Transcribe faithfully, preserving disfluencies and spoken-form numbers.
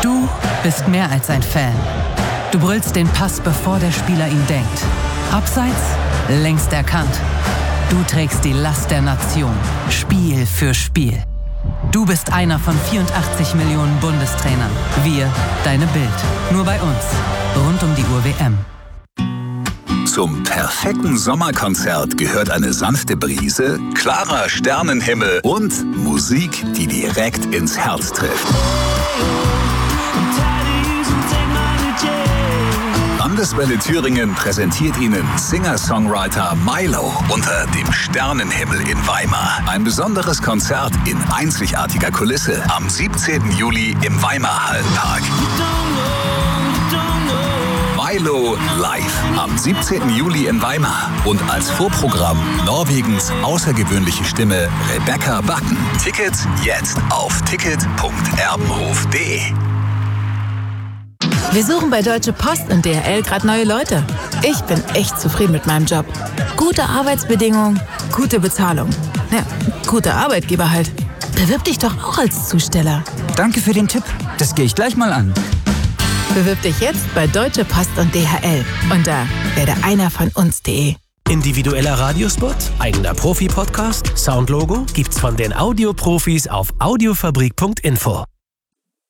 Du bist mehr als ein Fan. Du brüllst den Pass, bevor der Spieler ihn denkt. Abseits, längst erkannt. Du trägst die Last der Nation, Spiel für Spiel. Du bist einer von vierundachtzig Millionen Bundestrainern. Wir, deine Bild. Nur bei uns. Rund um die Uhr W M. Zum perfekten Sommerkonzert gehört eine sanfte Brise, klarer Sternenhimmel und Musik, die direkt ins Herz trifft. Landeswelle Thüringen präsentiert Ihnen Singer-Songwriter Milo unter dem Sternenhimmel in Weimar. Ein besonderes Konzert in einzigartiger Kulisse am siebzehnten Juli im Weimar Hallenpark. Milo live am siebzehnten Juli in Weimar und als Vorprogramm Norwegens außergewöhnliche Stimme Rebecca Backen. Tickets jetzt auf ticket punkt erbenhof punkt de. Wir suchen bei Deutsche Post und D H L gerade neue Leute. Ich bin echt zufrieden mit meinem Job. Gute Arbeitsbedingungen, gute Bezahlung. Ja, guter Arbeitgeber halt. Bewirb dich doch auch als Zusteller. Danke für den Tipp. Das gehe ich gleich mal an. Bewirb dich jetzt bei Deutsche Post und D H L unter werde einer von uns punkt de. Individueller Radiospot, eigener Profi-Podcast, Soundlogo gibt's von den Audioprofis auf audiofabrik punkt info.